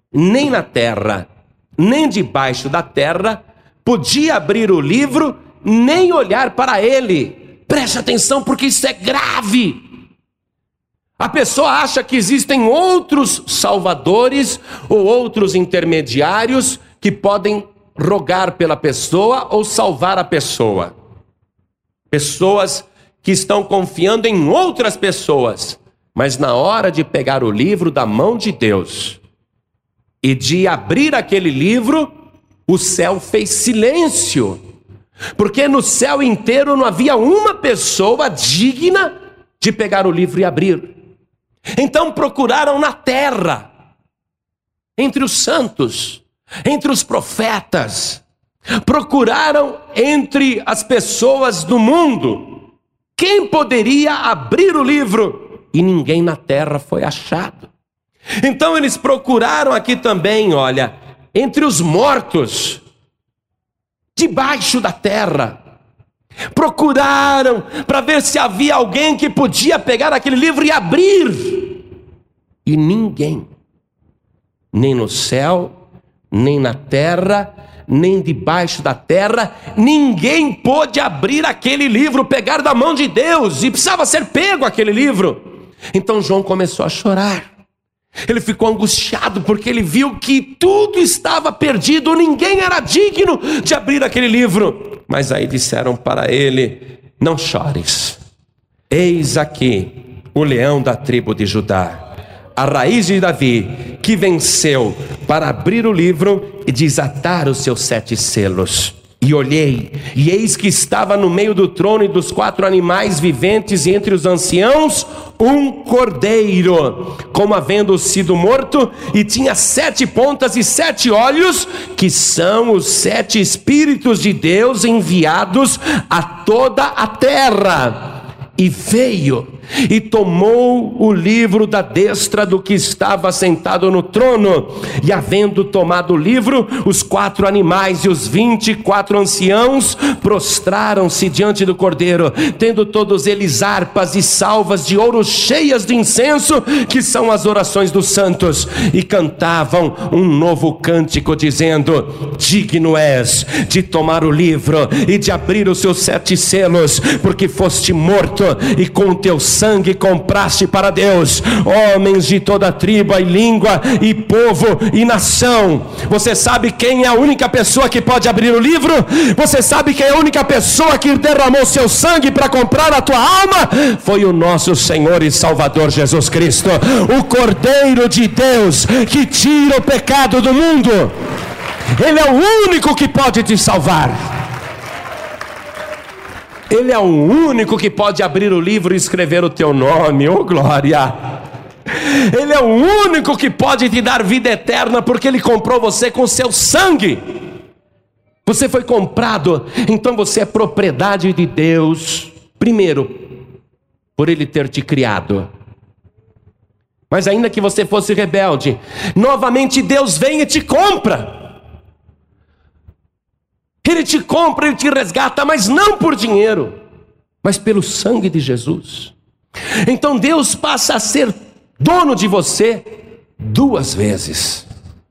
nem na terra, nem debaixo da terra, podia abrir o livro, nem olhar para ele. Preste atenção, porque isso é grave. A pessoa acha que existem outros salvadores ou outros intermediários que podem rogar pela pessoa ou salvar a pessoa. Pessoas que estão confiando em outras pessoas, mas na hora de pegar o livro da mão de Deus e de abrir aquele livro, o céu fez silêncio, porque no céu inteiro não havia uma pessoa digna de pegar o livro e abrir. Então procuraram na terra, entre os santos, entre os profetas, procuraram entre as pessoas do mundo, quem poderia abrir o livro, e ninguém na terra foi achado. Então eles procuraram aqui também, olha, entre os mortos, debaixo da terra, procuraram para ver se havia alguém que podia pegar aquele livro e abrir, e ninguém, nem no céu, nem na terra, nem debaixo da terra, ninguém pôde abrir aquele livro, pegar da mão de Deus, e precisava ser pego aquele livro. Então João começou a chorar. Ele ficou angustiado porque ele viu que tudo estava perdido, ninguém era digno de abrir aquele livro. Mas aí disseram para ele: não chores, eis aqui o leão da tribo de Judá, a raiz de Davi, que venceu para abrir o livro e desatar os seus 7 selos. E olhei, e eis que estava no meio do trono e dos 4 animais viventes, e entre os anciãos um cordeiro, como havendo sido morto, e tinha 7 pontas e 7 olhos, que são os 7 Espíritos de Deus enviados a toda a terra. E veio e tomou o livro da destra do que estava sentado no trono. E havendo tomado o livro, os 4 animais e os 24 anciãos prostraram-se diante do cordeiro, tendo todos eles harpas e salvas de ouro cheias de incenso, que são as orações dos santos, e cantavam um novo cântico, dizendo: digno és de tomar o livro e de abrir os seus 7 selos, porque foste morto e com teu sangue compraste para Deus homens de toda tribo e língua e povo e nação. Você sabe quem é a única pessoa que pode abrir o livro? Você sabe quem é a única pessoa que derramou seu sangue para comprar a tua alma? Foi o nosso Senhor e Salvador Jesus Cristo, o Cordeiro de Deus que tira o pecado do mundo. Ele é o único que pode te salvar. Ele é o único que pode abrir o livro e escrever o teu nome, oh glória! Ele é o único que pode te dar vida eterna, porque Ele comprou você com seu sangue. Você foi comprado, então você é propriedade de Deus. Primeiro, por Ele ter te criado. Mas ainda que você fosse rebelde, novamente Deus vem e te compra. Ele te compra, Ele te resgata, mas não por dinheiro, mas pelo sangue de Jesus. Então Deus passa a ser dono de você 2 vezes.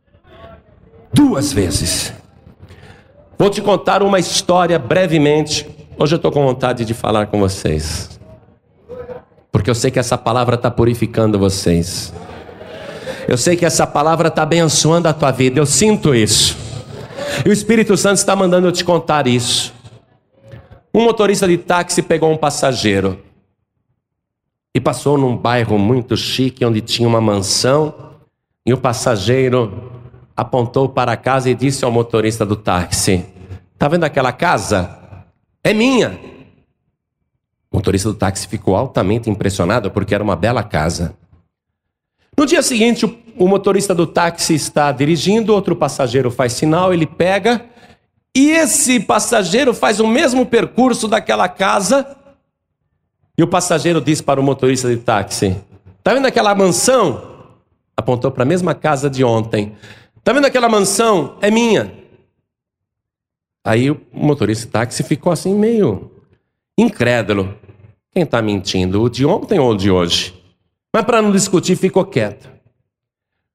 2 vezes. Vou te contar uma história brevemente. Hoje eu estou com vontade de falar com vocês, porque eu sei que essa palavra está purificando vocês. Eu sei que essa palavra está abençoando a tua vida, eu sinto isso. E o Espírito Santo está mandando eu te contar isso. Um motorista de táxi pegou um passageiro e passou num bairro muito chique, onde tinha uma mansão, e o passageiro apontou para a casa e disse ao motorista do táxi: está vendo aquela casa? É minha. O motorista do táxi ficou altamente impressionado, porque era uma bela casa. No dia seguinte, o motorista do táxi está dirigindo, outro passageiro faz sinal, ele pega, e esse passageiro faz o mesmo percurso daquela casa, e o passageiro diz para o motorista de táxi: está vendo aquela mansão? Apontou para a mesma casa de ontem. Está vendo aquela mansão? É minha. Aí o motorista de táxi ficou assim meio incrédulo. Quem está mentindo, o de ontem ou o de hoje? Mas para não discutir, ficou quieto.